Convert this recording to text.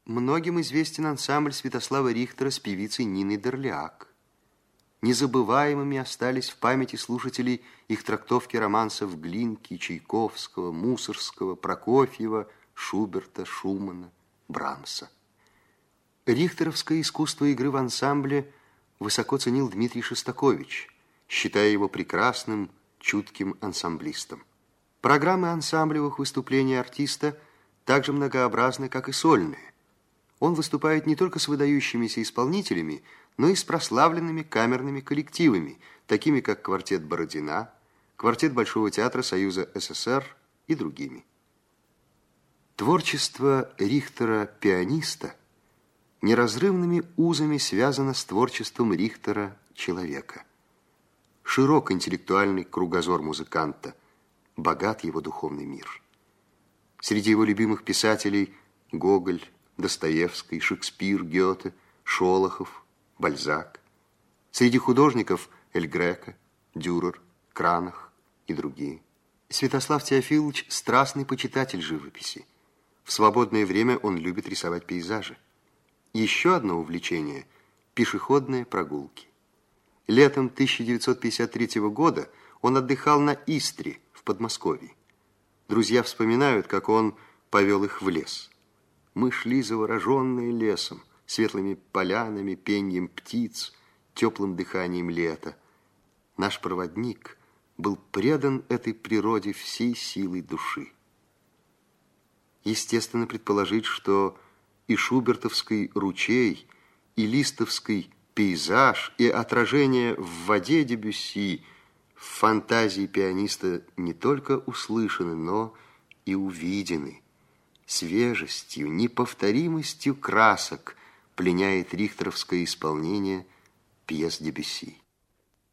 Многим известен ансамбль Святослава Рихтера с певицей Ниной Дерляк. Незабываемыми остались в памяти слушателей их трактовки романсов Глинки, Чайковского, Мусоргского, Прокофьева, Шуберта, Шумана, Брамса. Рихтеровское искусство игры в ансамбле высоко ценил Дмитрий Шостакович, считая его прекрасным, чутким ансамблистом. Программы ансамблевых выступлений артиста также многообразны, как и сольные. Он выступает не только с выдающимися исполнителями, но и с прославленными камерными коллективами, такими как квартет Бородина, квартет Большого театра Союза СССР и другими. Творчество Рихтера-пианиста неразрывными узами связано с творчеством Рихтера-человека. Широк интеллектуальный кругозор музыканта, богат его духовный мир. Среди его любимых писателей Гоголь, Достоевский, Шекспир, Гёте, Шолохов, Бальзак. Среди художников Эль Греко, Дюрер, Кранах и другие. Святослав Теофилович – страстный почитатель живописи. В свободное время он любит рисовать пейзажи. Еще одно увлечение – пешеходные прогулки. Летом 1953 года он отдыхал на Истре в Подмосковье. Друзья вспоминают, как он повел их в лес. Мы шли завороженные лесом, светлыми полянами, пеньем птиц, теплым дыханием лета. Наш проводник был предан этой природе всей силой души. Естественно предположить, что и шубертовский ручей, и листовский пейзаж, и отражение в воде Дебюсси в фантазии пианиста не только услышаны, но и увидены. Свежестью, неповторимостью красок пленяет рихтеровское исполнение пьес Дебюсси.